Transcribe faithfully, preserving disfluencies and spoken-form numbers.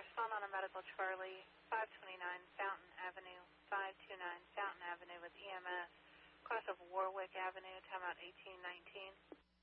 respond on a medical Charlie, five twenty-nine Fountain Avenue, five two nine Fountain Avenue with E M S, cross of Warwick Avenue, timeout eighteen nineteen.